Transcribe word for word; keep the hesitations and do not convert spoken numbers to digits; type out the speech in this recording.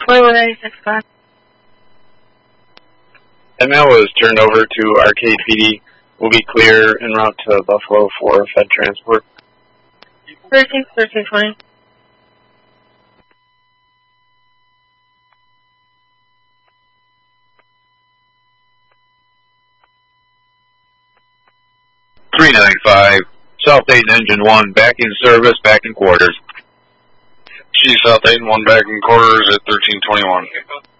twenty-one eighty-six. M L was turned over to Arcade P D. Will be clear en route to Buffalo for Fed transport. thirteen, thirteen twenty. three nine five, South eight Engine one, back in service, back in quarters. Chief South eight and one, back in quarters at thirteen twenty-one.